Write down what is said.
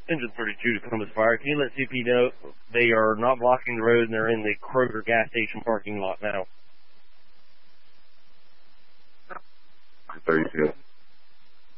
Engine 32 to Columbus Fire. Can you let CP know they are not blocking the road and they're in the Kroger gas station parking lot now? 32.